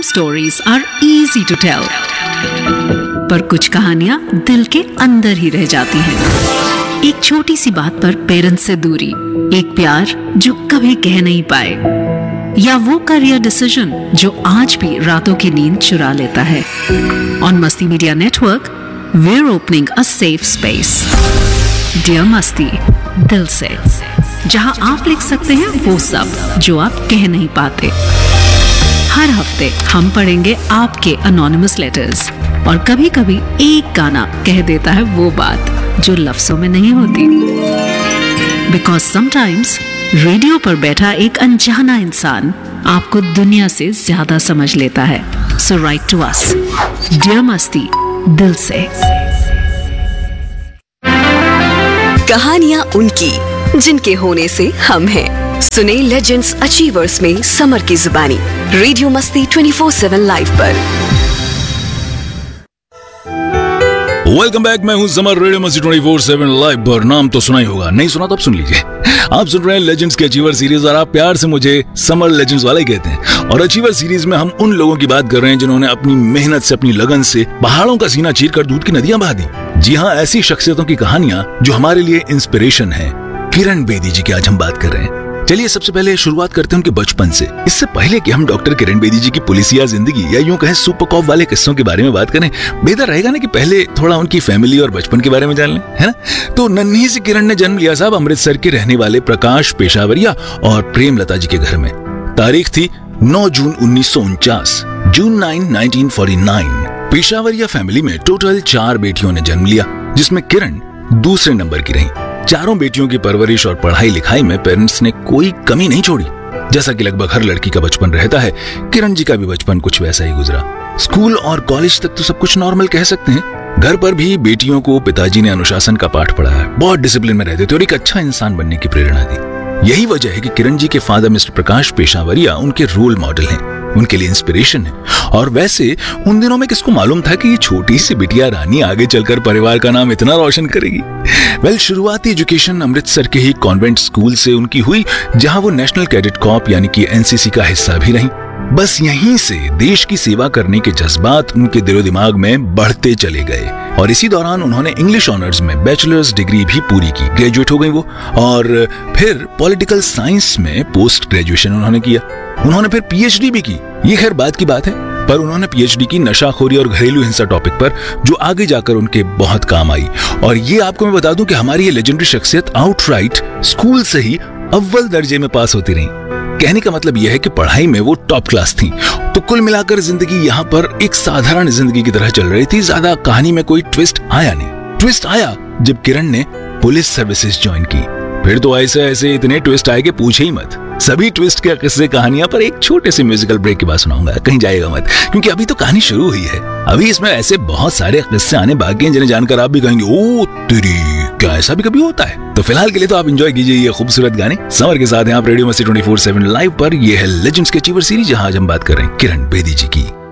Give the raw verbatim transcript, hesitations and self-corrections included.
stories are easy to tell, पर कुछ कहानियां दिल के अंदर ही रह जाती हैं। एक छोटी सी बात पर पेरेंट्स से दूरी, एक प्यार जो कभी कह नहीं पाए, या वो करियर डिसीजन जो आज भी रातों की नींद चुरा लेता है। ऑन मस्ती media network, we're opening a safe space. Dear मस्ती, दिल से, जहां आप लिख सकते हैं वो सब जो आप कह नहीं पाते। हर हफ्ते हम पढ़ेंगे आपके अनोनिमस लेटर्स, और कभी कभी एक गाना कह देता है वो बात जो लफ्जों में नहीं होती। बिकॉज समटाइम्स रेडियो पर बैठा एक अनजाना इंसान आपको दुनिया से ज्यादा समझ लेता है। सो राइट टू अस, डियर मस्ती, दिल से। कहानियां उनकी जिनके होने से हम हैं। सुने लेजेंड्स अचीवर्स में समर की जुबानी, रेडियो मस्ती ट्वेंटी फोर सेवन लाइव पर। वेलकम बैक, मैं हूं समर, रेडियो मस्ती ट्वेंटी फोर सेवन लाइव पर। नाम तो सुना ही होगा, नहीं सुना तो अब सुन लीजिए। आप सुन रहे हैं लेजेंड्स के अचीवर सीरीज, और आप प्यार से मुझे समर लेजेंड्स वाला ही कहते हैं। और अचीवर सीरीज में हम उन लोगों की बात कर रहे हैं जिन्होंने अपनी मेहनत से, अपनी लगन से पहाड़ों का सीना चीर कर दूध की नदियां बहा दी। जी हाँ, ऐसी शख्सियतों की कहानियां जो हमारे लिए इंस्पिरेशन है। किरण बेदी जी की आज हम बात कर रहे हैं। चलिए सबसे पहले शुरुआत करते हैं उनके बचपन से। इससे पहले कि हम डॉक्टर किरण बेदी जी की पुलिसिया जिंदगी या यूं कहें सुपर कॉप वाले किस्सों के बारे में बात करें, बेहतर रहेगा ना कि पहले थोड़ा उनकी फैमिली और बचपन के बारे में जान लें, है ना। तो नन्ही सी किरण ने जन्म लिया साहब अमृतसर के रहने वाले प्रकाश पेशावरिया और प्रेमलता जी के घर में। तारीख थी नौ जून उन्नीस सौ उनचास, जून nine nineteen forty nine. पेशावरिया family में टोटल चार बेटियों ने जन्म लिया, जिसमें किरण दूसरे नंबर की रही। चारों बेटियों की परवरिश और पढ़ाई लिखाई में पेरेंट्स ने कोई कमी नहीं छोड़ी। जैसा कि लगभग हर लड़की का बचपन रहता है, किरण जी का भी बचपन कुछ वैसा ही गुजरा। स्कूल और कॉलेज तक तो सब कुछ नॉर्मल कह सकते हैं। घर पर भी बेटियों को पिताजी ने अनुशासन का पाठ पढ़ाया, बहुत डिसिप्लिन में रहते थे और एक अच्छा इंसान बनने की प्रेरणा दी। यही वजह है कि किरण जी के फादर मिस्टर प्रकाश पेशावरिया उनके रोल मॉडल हैं, उनके लिए इंस्पिरेशन है। और वैसे उन दिनों में किसको मालूम था कि ये छोटी सी बिटिया रानी आगे चलकर परिवार का नाम इतना रोशन करेगी। वेल, शुरुआती एजुकेशन अमृतसर के ही कॉन्वेंट स्कूल से उनकी हुई, जहां वो नेशनल कैडेट कॉर्प यानी कि एनसीसी का हिस्सा भी रही। बस यहीं से देश की सेवा करने के जज्बात उनके दिलो दिमाग में बढ़ते चले गए, और इसी दौरान उन्होंने इंग्लिश ऑनर्स में बैचलर्स डिग्री भी पूरी की। ग्रेजुएट हो गई वो, और फिर पॉलिटिकल साइंस में पोस्ट ग्रेजुएशन उन्होंने किया। उन्होंने फिर पीएचडी भी की। ये खैर बात की बात है, पर उन्होंने पीएचडी की नशाखोरी और घरेलू हिंसा टॉपिक पर, जो आगे जाकर उनके बहुत काम आई। और ये आपको मैं बता दूं कि हमारी ये लेजेंडरी शख्सियत आउटराइट स्कूल से ही अव्वल दर्जे में पास होती रही। कहने का मतलब यह है कि पढ़ाई में वो टॉप क्लास थी। तो कुल मिलाकर जिंदगी यहाँ पर एक साधारण जिंदगी की तरह चल रही थी। ज्यादा कहानी में कोई ट्विस्ट आया नहीं। ट्विस्ट आया जब किरण ने पुलिस सर्विसेज ज्वाइन की। फिर तो ऐसे ऐसे इतने ट्विस्ट आए कि पूछे ही मत। सभी ट्विस्ट के किस्से कहानियां पर एक छोटे से म्यूजिकल ब्रेक के बाद सुनाऊंगा, कहीं जाएगा मत, क्योंकि अभी तो कहानी शुरू हुई है। अभी इसमें ऐसे बहुत सारे किस्से आने बाकी हैं जिन्हें जानकर आप भी कहेंगे, ओ तेरी, क्या ऐसा भी कभी होता है। तो फिलहाल के लिए तो आप एंजॉय कीजिए ये खूबसूरत गाने समर के साथ। यहाँ आप रेडियो मस्ती ट्वेंटी फोर सेवन लाइव पर। ये है लेजेंड्स के अचीवर सीरीज, जहां आज हम बात कर रहे हैं किरण बेदी जी की।